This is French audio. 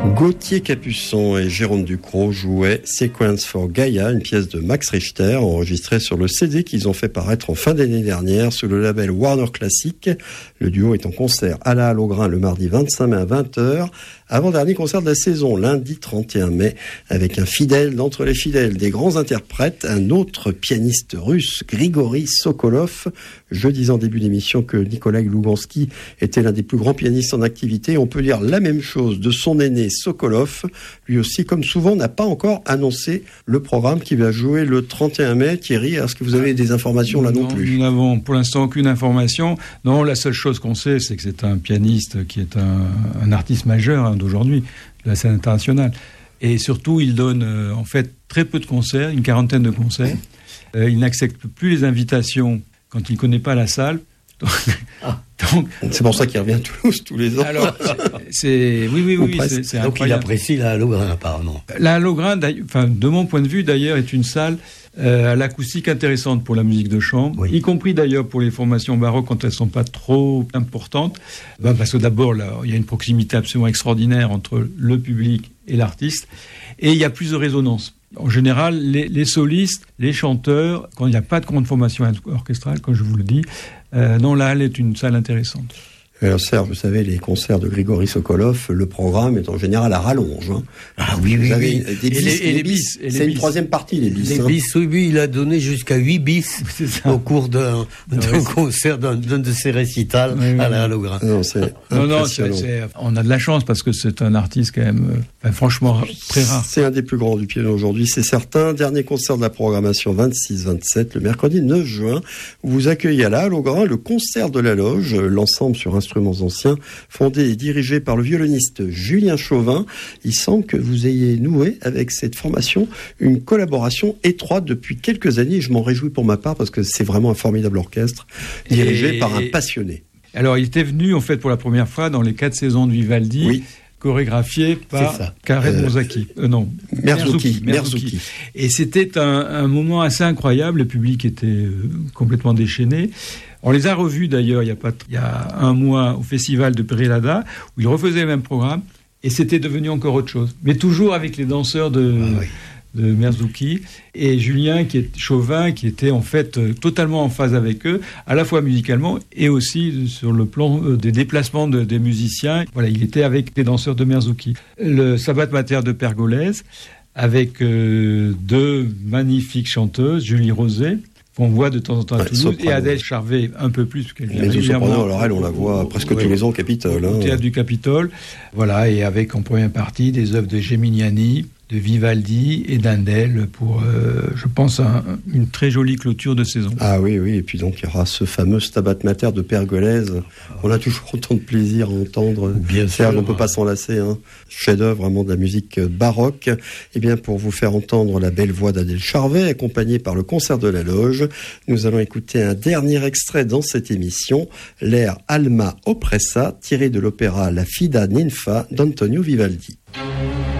Gauthier Capuçon et Jérôme Ducrot jouaient Sequence for Gaia, une pièce de Max Richter enregistrée sur le CD qu'ils ont fait paraître en fin d'année dernière sous le label Warner Classic. Le duo est en concert à la Halle au Grain le mardi 25 mai à 20h, avant-dernier concert de la saison, lundi 31 mai, avec un fidèle d'entre les fidèles, des grands interprètes, un autre pianiste russe, Grigori Sokolov. Je disais en début d'émission que Nikolai Lougansky était l'un des plus grands pianistes en activité. On peut dire la même chose de son aîné Sokolov. Lui aussi, comme souvent, n'a pas encore annoncé le programme qui va jouer le 31 mai. Thierry, est-ce que vous avez des informations là non plus ? Nous n'avons pour l'instant aucune information. Non, la seule chose qu'on sait, c'est que c'est un pianiste qui est un artiste majeur d'aujourd'hui, de la scène internationale. Et surtout, il donne en fait très peu de concerts, une quarantaine de concerts. Il n'accepte plus les invitations quand il ne connaît pas la salle. Donc, c'est pour ça qu'il revient à Toulouse tous les ans. Alors, c'est incroyable. Donc il apprécie la Halle au Grain apparemment. La Halle au Grain, de mon point de vue d'ailleurs, est une salle à l'acoustique intéressante pour la musique de chambre, oui. Y compris d'ailleurs pour les formations baroques quand elles ne sont pas trop importantes. Parce que d'abord, là, il y a une proximité absolument extraordinaire entre le public et l'artiste, et il y a plus de résonance. En général, les solistes, les chanteurs, quand il n'y a pas de grande formation orchestrale, comme je vous le dis, non, la Halle est une salle intéressante. Alors Serge, vous savez, les concerts de Grigori Sokolov, le programme est en général à rallonge. Hein. Ah oui, vous oui, avez oui. Des bis. C'est une troisième partie, les bis. Les bis, oui, il a donné jusqu'à 8 bis au cours d'un concert, d'un de ses récitals à la Halle au Grain. Non, on a de la chance parce que c'est un artiste quand même, franchement, très rare. C'est un des plus grands du piano aujourd'hui, c'est certain. Dernier concert de la programmation 26-27, le mercredi 9 juin, où vous accueillez à la Halle au Grain le concert de la Loge, l'ensemble sur instruments anciens, fondé et dirigé par le violoniste Julien Chauvin. Il semble que vous ayez noué avec cette formation une collaboration étroite depuis quelques années. Je m'en réjouis pour ma part parce que c'est vraiment un formidable orchestre dirigé par un passionné. Alors, il était venu en fait pour la première fois dans les 4 saisons de Vivaldi. Oui. Chorégraphié par Karen Mozaki. Merzouki. Et c'était un moment assez incroyable. Le public était complètement déchaîné. On les a revus d'ailleurs il y a un mois au festival de Perelada où ils refaisaient le même programme et c'était devenu encore autre chose. Mais toujours avec les danseurs de Merzouki et Julien Chauvin qui était en fait totalement en phase avec eux, à la fois musicalement et aussi sur le plan des déplacements des musiciens. Voilà, il était avec les danseurs de Merzouki. Le Stabat Mater de Pergolèse avec 2 magnifiques chanteuses, Julie Rosé, qu'on voit de temps en temps à Toulouse, soprano. Et Adèle Charvet un peu plus, parce qu'elle vient régulièrement. Alors elle, on la voit presque tous les ans au Capitole. Au théâtre du Capitole. Voilà, et avec en première partie des œuvres de Geminiani, de Vivaldi et d'Handel pour, je pense, une très jolie clôture de saison. Ah oui, et puis donc il y aura ce fameux Stabat Mater de Pergolèse. On a toujours autant de plaisir à entendre. Bien sûr. On ne peut pas s'en lasser. Chef-d'œuvre vraiment de la musique baroque. Et bien pour vous faire entendre la belle voix d'Adèle Charvet, accompagnée par le concert de la Loge, nous allons écouter un dernier extrait dans cette émission, l'air Alma Oppressa, tiré de l'opéra La Fida Ninfa d'Antonio Vivaldi.